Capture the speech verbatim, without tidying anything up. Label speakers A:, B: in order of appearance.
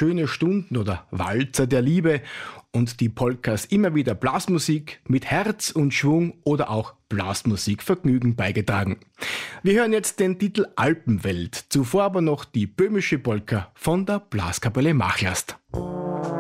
A: Schöne Stunden oder Walzer der Liebe und die Polkas immer wieder Blasmusik mit Herz und Schwung oder auch Blasmusikvergnügen beigetragen. Wir hören jetzt den Titel Alpenwelt, zuvor aber noch die böhmische Polka von der Blaskapelle Machlast.